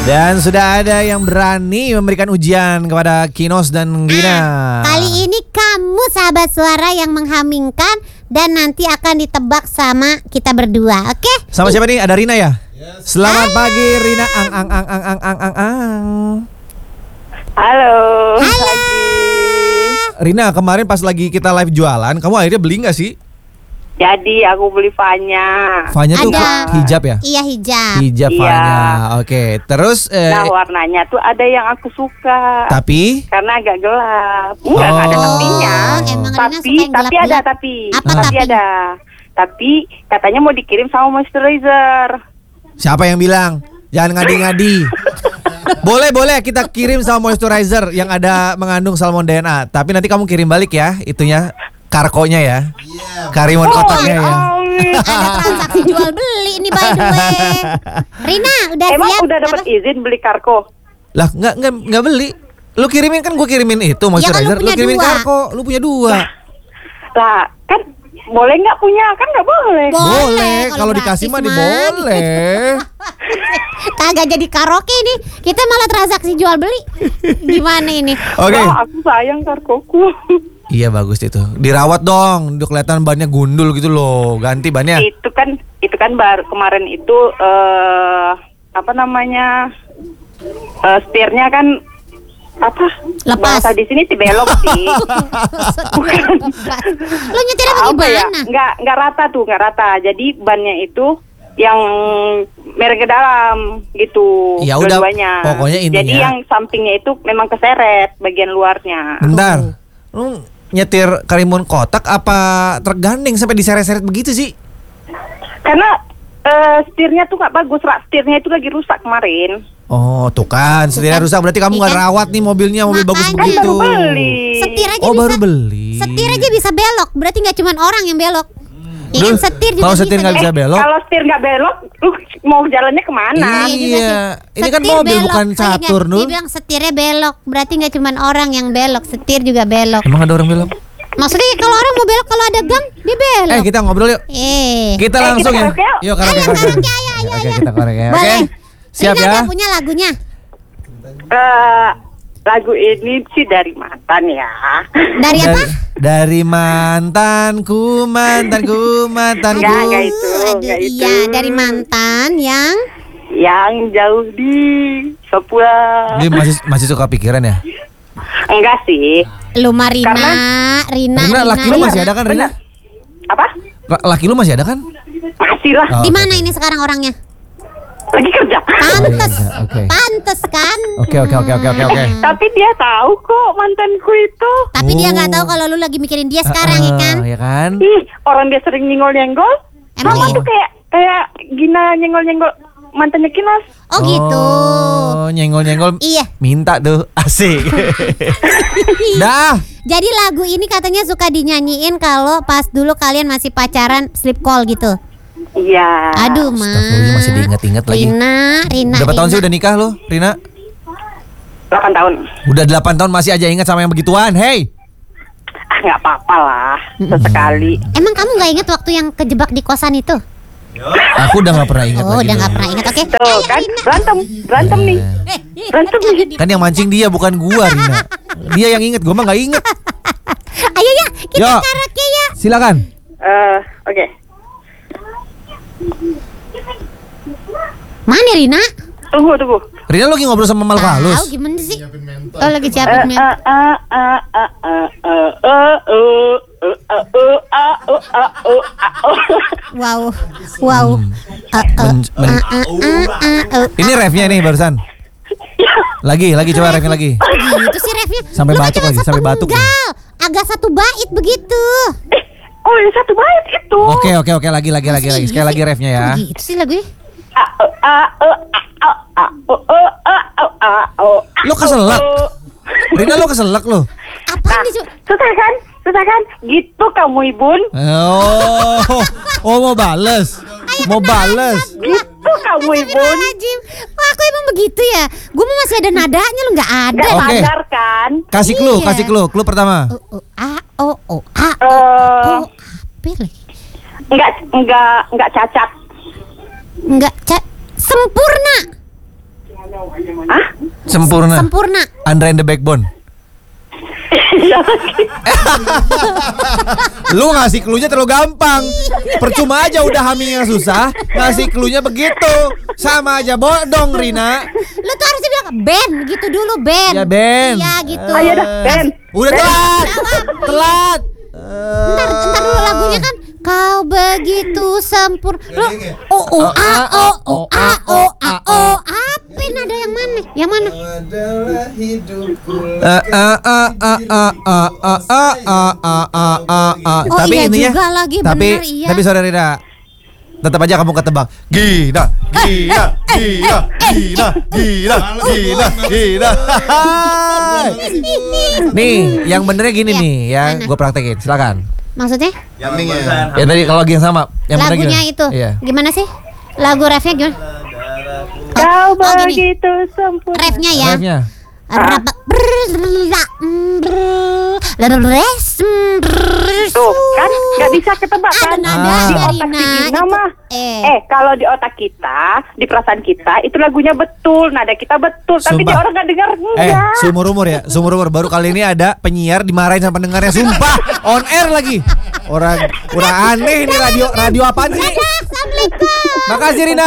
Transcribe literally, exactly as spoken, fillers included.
Dan sudah ada yang berani memberikan ujian kepada Kinos dan Gina. Ah, kali ini kamu sahabat suara yang menghamingkan dan nanti akan ditebak sama kita berdua, oke? Okay? Sama siapa nih? Ada Rina ya? Yes. Selamat Halo. pagi Rina. Ang ang ang ang ang ang ang ang. Halo. Halo. Pagi. Rina, kemarin pas lagi kita live jualan, kamu akhirnya beli nggak sih? Jadi aku beli Fanya. Fanya tuh Ada. hijab ya? Iya hijab. Hijab Iya. Fanya. Oke, terus eh, Nah warnanya tuh ada yang aku suka. tapi Karena agak gelap. Enggak, Oh. ada tapinya. Oh, emang Rina Tapi, suka yang tapi gelap-gelap. ada tapi. Apa tapi tapinya? ada. Tapi katanya mau dikirim sama moisturizer. siapa yang bilang? Jangan ngadi-ngadi. Boleh, boleh kita kirim sama moisturizer yang ada mengandung salmon D N A. Tapi nanti kamu kirim balik ya, itunya karkonya ya. Karimun kotaknya ya. amin. Ada transaksi jual beli nih by the way. Rina, udah Emang siap? udah dapat Apa? izin beli kargo? Lah, nggak nggak nggak beli. Lu kirimin kan gue kirimin itu moisturizer, lu lu punya kirimin dua. karko, lu punya dua. Lah kan boleh nggak punya? Kan nggak boleh. Boleh, Boleh, kalau kalau dikasih mah gratis mah. diboleh. Kagak jadi karaoke nih. Kita malah transaksi jual beli. Gimana ini? Oke. Wah, aku sayang kargoku. Iya bagus itu. Dirawat dong, udah kelihatan bannya gundul gitu loh. Ganti bannya. Itu kan itu kan baru kemarin itu eh apa namanya eh setirnya kan apa Lepas. bahasa di sini sih belok sih. Lu nyetirnya Apa ya? bagaimana? Nggak nggak rata tuh, nggak rata. Jadi bannya itu yang merek ke dalam gitu. Ya udah, dua-duanya. pokoknya intinya- Jadi yang sampingnya itu memang keseret bagian luarnya. Bentar. Lu nyetir karimun kotak apa tergandeng sampai diseret-seret begitu sih? Karena eh, setirnya tuh nggak bagus, rak. Setirnya itu lagi rusak kemarin. Oh, tuh kan, setirnya rusak berarti kamu nggak Iya kan? rawat nih mobilnya, mobil bagus Makanya. Kan begitu. baru beli. Setir aja Oh, bisa. baru beli. Setir aja bisa belok. Berarti nggak cuma orang yang belok. Ya kan Duh, setir juga kalau setir nggak bisa belok. Kalau setir nggak belok, lu mau jalannya kemana? Iya juga Iya, sih. ini kan Setir mobil belok. bukan Oh, iya, catur, Dia Nur. bilang setirnya belok. Berarti nggak cuma orang yang belok, setir juga belok. Emang ada orang belok? Maksudnya kalau orang mau belok kalau ada gang dia belok. Eh, kita ngobrol yuk. Eh. Kita Eh, langsung kita ya. karaoke yuk. Yuk karaoke, Ayo, karaoke. karaoke, ayo, ayo, Oke, ayo. kita karaoke. Oke. Boleh. Siap Rina ya. udah punya lagunya? Eh, lagu ini sih dari mantan ya. Dari apa? Dari, dari mantanku, mantanku, mantanku. Enggak, enggak itu, aduh, enggak itu. iya dari mantan yang Yang jauh di Papua. Dia masih masih suka pikiran ya? Enggak sih. lu Marina, Karena- Rina, Rina, laki lu masih ada kan, Rina? Apa? La- Laki lu masih ada kan? Masih lah. Oh, Di oke, mana oke. ini sekarang orangnya? Lagi kerja. Pantes, Oh, iya, oke. pantes kan? Oke, oke, oke, oke, oke, oke. Tapi dia tahu kok mantanku itu. Tapi dia nggak Oh. tahu kalau lu lagi mikirin dia sekarang ya kan? Ah, ya kan? Ih, orang dia sering nyenggol-nyenggol. Emang Sama iya? tuh kayak kayak Gina nyenggol-nyenggol mantannya Kinos. Oh gitu. Oh, nyenggol-nyenggol. Iya. Minta tuh, asik. Dah. Jadi lagu ini katanya suka dinyanyiin kalau pas dulu kalian masih pacaran sleep call gitu. Iya. Aduh, Ma. Astagfirullah, masih diinget-inget lagi. Rina, Rina. Berapa tahun Rina. sih udah nikah lo, Rina? delapan tahun. Udah delapan tahun masih aja ingat sama yang begituan. Hey. Ah, nggak apa-apa lah. Sesekali. Emang kamu nggak inget waktu yang kejebak di kosan itu? Aku udah nggak pernah ingat Oh, lagi. udah nggak tuh. pernah inget. Oke. Tuh kan berantem, berantem nih. Eh, Berantem nih. Kan yang mancing dia bukan gua, Rina. Dia yang inget, gua mah nggak inget. Ayo ya, kita Yuk. karaoke ya. Silakan. Eh, oke. Mana Rina? Tunggu, tunggu. Rina lo lagi ngobrol sama makhluk Tahu halus. gimana sih? Oh lagi Eh, siapin eh, men. eh, eh, eh, eh, eh, eh, eh, eh, eh, eh, ah, oh, ah, oh, ah, oh. Wow, wow. Eh, eh, Men- men- eh, eh, eh, eh, eh. Ini refnya nih barusan. Lagi, lagi coba refnya lagi. Oh gitu sih refnya. Sampai Lu kan batuk cuma lagi, sampai batuk. sepenggal. Agak satu bait begitu. Eh, oh ini satu bait itu. Oke, oke, oke, lagi, lagi, lagi, lagi. Sekali lagi refnya ya. Oh, gitu sih lagunya. Ah, oh, ah, oh, ah, oh, ah, oh, oh, ah, oh, ah, oh, ah, Lo keselak? oh. Rina lo keselak lo. Apaan Nah, nih? Cu? susah kan? Susah kan? Gitu kamu, Ibun. Oh, oh mau bales, mau bales. Gitu kamu, Ibun. Astagfirullahaladzim. Wah, aku emang begitu ya. Gue mau masih ada nadanya lu nggak ada. Gak Oke. sadar kan? Kasih clue, Iya. kasih clue, clue pertama. Oh, oh, ah, oh, oh, ah, Eh, oh, apa lagi? Enggak, enggak, enggak cacat. Enggak, ca- sempurna. Ah? Sempurna. Sempurna. Andra and the Backbone. Lu ngasih cluenya terlalu gampang. Percuma aja udah hamilnya susah, ngasih cluenya begitu. Sama aja bodong, Rina. Lu tuh harusnya bilang Ben gitu dulu, Ben. Ya Ben. Iya gitu. Ayo dah, Ben. Udah Ben. telat. Telat. Ntar, ntar dulu lagunya kan kau begitu sempurna. Lu oh oh a oh oh a oh a oh. Apa nada yang mana? Yang mana? Ah, ah, ah, ah, ah, ah, ah, ah, ah, ah, ah, ah, ah. Oh, Tapi iya intinya, juga lagi, tapi benar, iya. tapi sorry Rina, tetap aja kamu ketebak. Gina, Gina, Gina, Gina, Gina, Gina, Gina. Nih, yang benernya gini Iya, nih ya, mana? gue praktekin. Silakan. Maksudnya? Yaming ya. Ya tadi kalau lagi yang sama, yang bener Lagunya gimana? itu. Iya. Gimana sih? Lagu refnya gimana? Kau Oh, gini. begitu sempurna. Refnya ya. Refnya. Rapa- Tuh kan nggak bisa ketebak Ada kan? nada Ah. Di dari otak Rina. si Gina mah. Eh. Eh kalau di otak kita, di perasaan kita itu lagunya betul, nada kita betul, tapi Sumpah. di orang nggak dengar Eh, enggak. seumur umur ya, seumur umur baru kali ini ada penyiar dimarahin sama pendengarnya, sumpah, on air lagi. Orang, orang aneh nih radio, radio apaan sih? Assalamualaikum. Makasih Rina.